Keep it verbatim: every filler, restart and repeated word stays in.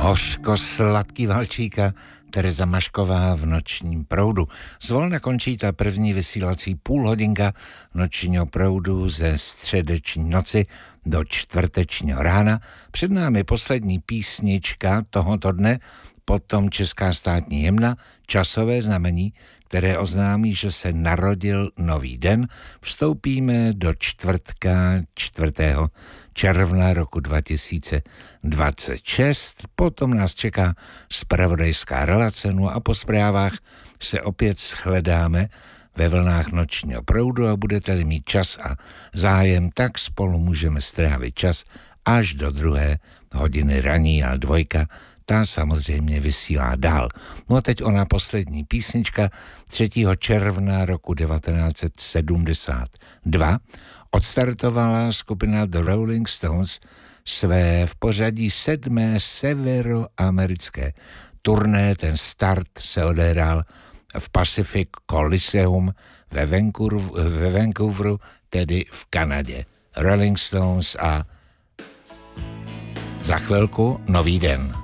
Hořko sladký Valčíka, Tereza Mašková v Nočním proudu. Zvolna končí ta první vysílací půlhodinka Nočního proudu ze středeční noci do čtvrtečního rána. Před námi poslední písnička tohoto dne, potom česká státní hymna, časové znamení, které oznámí, že se narodil nový den. Vstoupíme do čtvrtka čtvrtého června roku dva tisíce dvacet šest, potom nás čeká zpravodajská relace, no a po zprávách se opět shledáme ve vlnách Nočního proudu a budete-li mít čas a zájem, tak spolu můžeme strávit čas až do druhé hodiny raní, a dvojka ta samozřejmě vysílá dál. No a teď ona poslední písnička třetího června roku devatenáct set sedmdesát dva. Odstartovala skupina The Rolling Stones své v pořadí sedmé severoamerické turné. Ten start se odehrál v Pacific Coliseum ve Vancouveru, ve Vancouveru, tedy v Kanadě. Rolling Stones a za chvilku nový den.